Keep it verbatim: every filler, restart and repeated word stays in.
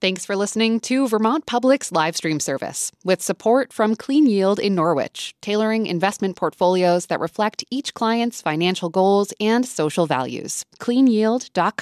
Thanks for listening to Vermont Public's live stream service, with support from Clean Yield in Norwich, tailoring investment portfolios that reflect each client's financial goals and social values. clean yield dot com.